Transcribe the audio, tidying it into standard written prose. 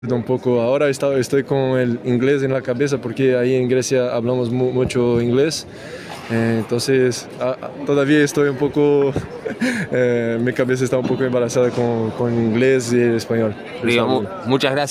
Un poco, ahora estoy con el inglés en la cabeza porque ahí en Grecia hablamos mucho inglés, entonces todavía estoy un poco, mi cabeza está un poco embarazada con inglés y el español. Digo, muchas gracias.